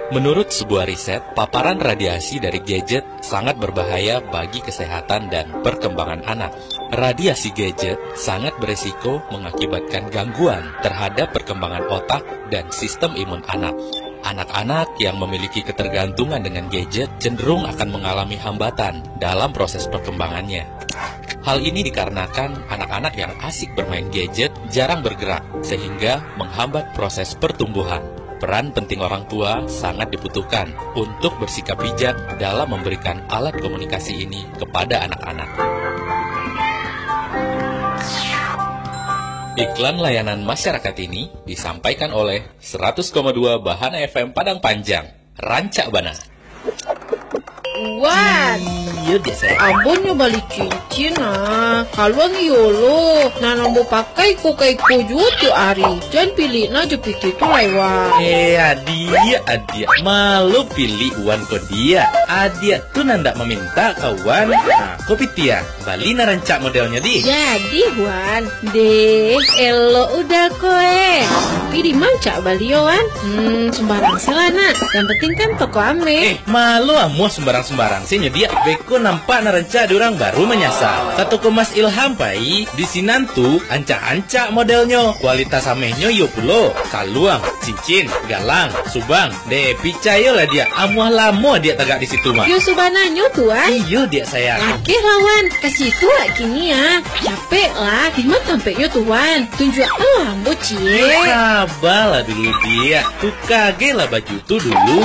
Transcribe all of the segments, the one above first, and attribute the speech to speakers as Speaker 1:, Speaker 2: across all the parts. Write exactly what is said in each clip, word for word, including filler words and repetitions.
Speaker 1: Menurut sebuah riset, paparan radiasi dari gadget sangat berbahaya bagi kesehatan dan perkembangan anak. Radiasi gadget sangat beresiko mengakibatkan gangguan terhadap perkembangan otak dan sistem imun anak. Anak-anak yang memiliki ketergantungan dengan gadget cenderung akan mengalami hambatan dalam proses perkembangannya. Hal ini dikarenakan anak-anak yang asik bermain gadget jarang bergerak, sehingga menghambat proses pertumbuhan. Peran penting orang tua sangat dibutuhkan untuk bersikap bijak dalam memberikan alat komunikasi ini kepada anak-anak. Iklan layanan masyarakat ini disampaikan oleh seratus koma dua Bahana F M Padang Panjang, Rancak Bana.
Speaker 2: Wan,
Speaker 1: Iya dia saya.
Speaker 2: abon nyo balik cincin ah. Kalwang yolo, nanambo pakai ko kay ko juto ari. Jangan pilih na jo piti tu laiwa.
Speaker 1: Eh adia, adia, malu pilih uan ko dia. Adia tuh nandak meminta kawan. Nah, kopi tia, bali na rancak modelnya di.
Speaker 2: Jadi Wan, deh, elo udah koe. Tapi di manca bali yo Wan. Hmm, sembarang selana. Yang penting kan toko ame.
Speaker 1: Eh, malu amu sembarang-sembarang sih nyedia. Beko nampak naranca diorang baru menyasar. Kata ko Mas Ilham pai, di sinan tuh ancak-ancak modelnya. Kualitas amehnya yo pulo. Kaluang, cincin, galang, subang. Deh, picayo lah dia. Amuah lamo dia tagak di situ mah.
Speaker 2: Yo subananyo tuan.
Speaker 1: Iyo dia sayang.
Speaker 2: Oke lawan, kasih itu lah kini ya. Capek lah, lima tampeknya tuan. Tunjuk alam cie.
Speaker 1: Sabarlah dulu dia. Tuh kage lah baju tuh dulu.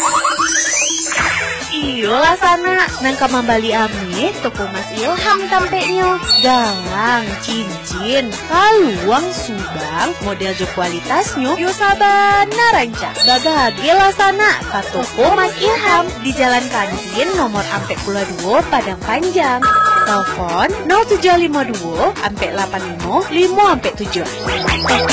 Speaker 3: Iyalah sana, nangka mambali ame, toko Mas Ilham tampeknya. Galang, cincin, kaluang, subang, model jo kualitasnya, yo sabana ranca. Bagage lah sana, ka toko Mas Ilham, di Jalan Kantin nomor ampek puluh dua Padang Panjang. Telepon nol tujuh lima dua ampek delapan lima lima ampek tujuh.